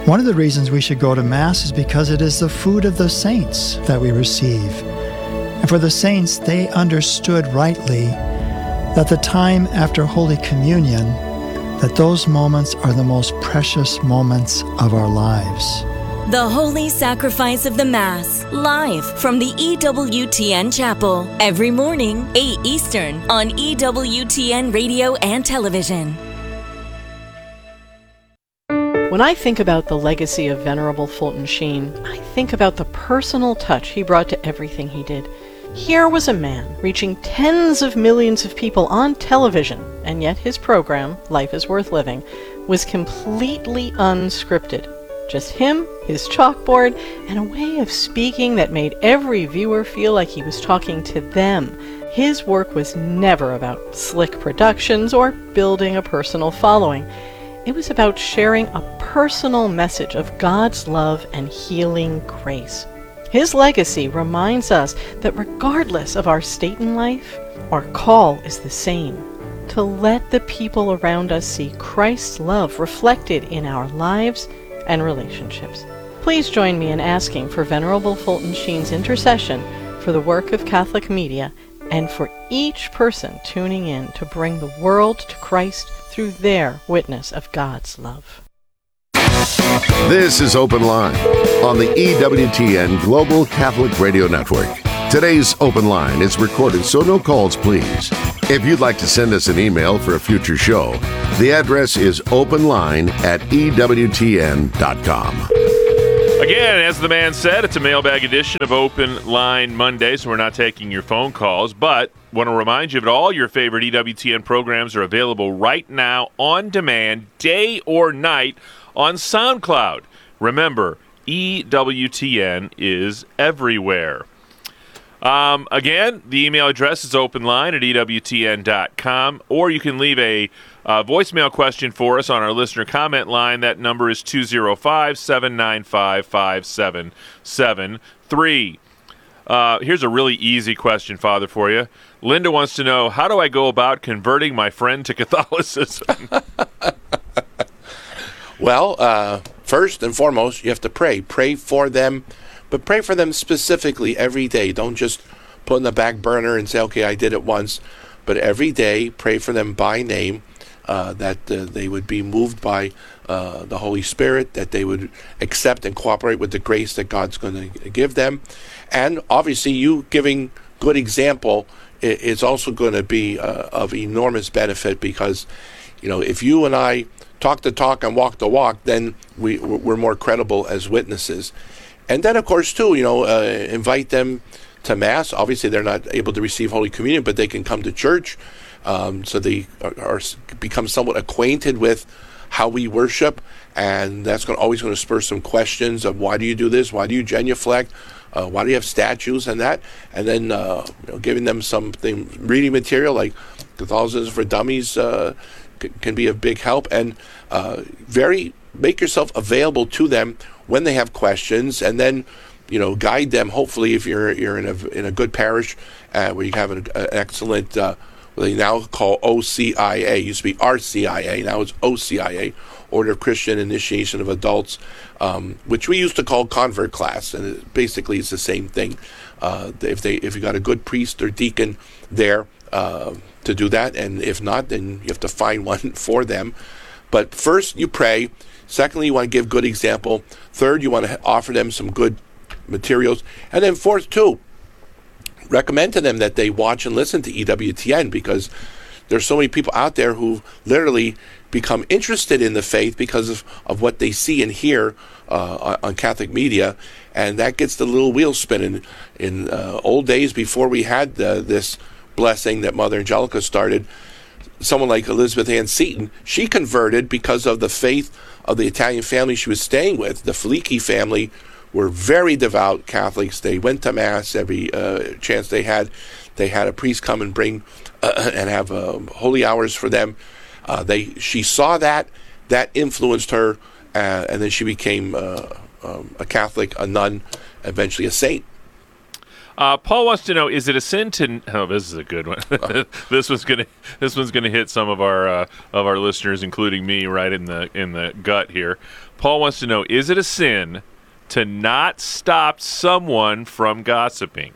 One of the reasons we should go to Mass is because it is the food of the saints that we receive. And for the saints, they understood rightly that the time after Holy Communion, that those moments are the most precious moments of our lives. The Holy Sacrifice of the Mass, live from the EWTN Chapel, every morning, 8 Eastern, on EWTN Radio and Television. When I think about the legacy of Venerable Fulton Sheen, I think about the personal touch he brought to everything he did. Here was a man reaching tens of millions of people on television, and yet his program, Life is Worth Living, was completely unscripted. Just him, his chalkboard, and a way of speaking that made every viewer feel like he was talking to them. His work was never about slick productions or building a personal following. It was about sharing a personal message of God's love and healing grace. His legacy reminds us that regardless of our state in life, our call is the same: to let the people around us see Christ's love reflected in our lives and relationships. Please join me in asking for Venerable Fulton Sheen's intercession for the work of Catholic media and for each person tuning in to bring the world to Christ through their witness of God's love. This is Open Line on the EWTN Global Catholic Radio Network. Today's Open Line is recorded, so no calls, please. If you'd like to send us an email for a future show, the address is openline@ewtn.com. Again, as the man said, it's a mailbag edition of Open Line Monday, so we're not taking your phone calls, but want to remind you that all your favorite EWTN programs are available right now on demand, day or night, on SoundCloud. Remember, EWTN is everywhere. Again, the email address is openline@ewtn.com, or you can leave a voicemail question for us on our listener comment line. That number is 205-795-5773. Here's a really easy question, Father, for you. Linda wants to know, how do I go about converting my friend to Catholicism? Well, first and foremost, you have to pray. Pray for them, but pray for them specifically every day. Don't just put in the back burner and say, okay, I did it once. But every day, pray for them by name, that they would be moved by the Holy Spirit, that they would accept and cooperate with the grace that God's going to give them. And obviously, you giving good example is also going to be of enormous benefit, because, you know, if you and I talk the talk and walk the walk, then we're more credible as witnesses. And then, of course, too, invite them to Mass. Obviously, they're not able to receive Holy Communion, but they can come to church, so they are become somewhat acquainted with how we worship, and that's always going to spur some questions of, why do you do this? Why do you genuflect? Why do you have statues and that? And then giving them something, reading material like Catholicism for Dummies can be a big help, and make yourself available to them when they have questions, and then guide them. Hopefully, if you're in a good parish where you have an excellent, what they now call OCIA, it used to be RCIA, now it's OCIA, Order of Christian Initiation of Adults, which we used to call convert class, and basically it's the same thing. If you got a good priest or deacon there to do that, and if not, then you have to find one for them. But first, you pray. Secondly, you want to give good example. Third, you want to offer them some good materials. And then fourth, too, recommend to them that they watch and listen to EWTN, because there's so many people out there who literally become interested in the faith because of what they see and hear on Catholic media, and that gets the little wheel spinning. In old days, before we had this blessing that Mother Angelica started, someone like Elizabeth Ann Seton, she converted because of the faith of the Italian family she was staying with. The Felici family were very devout Catholics. They went to Mass every chance they had. They had a priest come and bring and have holy hours for them. She saw that influenced her, and then she became a Catholic, a nun, eventually a saint. Paul wants to know: is it a sin to? Oh, this is a good one. This one's gonna hit some of our listeners, including me, right in the gut here. Paul wants to know: is it a sin to not stop someone from gossiping?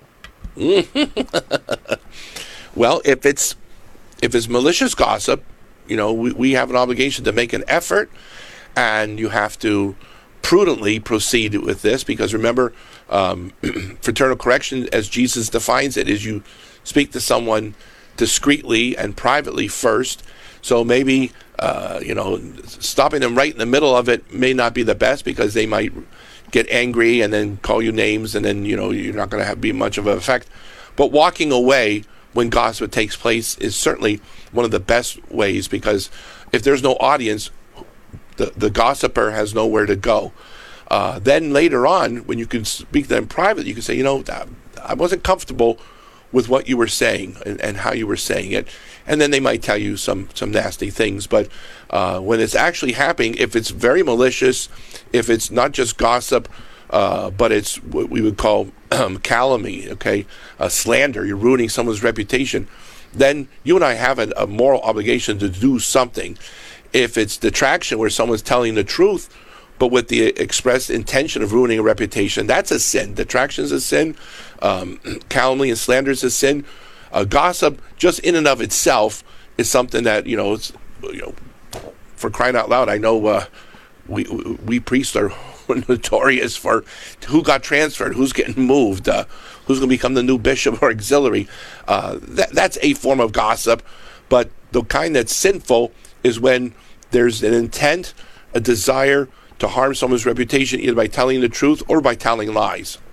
Well, if it's malicious gossip, we have an obligation to make an effort, and you have to prudently proceed with this, because remember, fraternal correction, as Jesus defines it, is you speak to someone discreetly and privately first. So maybe stopping them right in the middle of it may not be the best, because they might get angry and then call you names, and then you're not going to be much of an effect. But walking away when gossip takes place is certainly one of the best ways, because if there's no audience, the gossiper has nowhere to go. Then later on, when you can speak to them privately, you can say, I wasn't comfortable with what you were saying and how you were saying it. And then they might tell you some nasty things. But when it's actually happening, if it's very malicious, if it's not just gossip, but it's what we would call calumny, slander, you're ruining someone's reputation, then you and I have a moral obligation to do something. If it's detraction, where someone's telling the truth, but with the expressed intention of ruining a reputation, that's a sin. Detraction is a sin. Calumny and slander is a sin. Gossip, just in and of itself, is something that it's, for crying out loud. I know we priests are notorious for who got transferred, who's getting moved, who's going to become the new bishop or auxiliary. That's a form of gossip, but the kind that's sinful is when there's an intent, a desire to harm someone's reputation, either by telling the truth or by telling lies.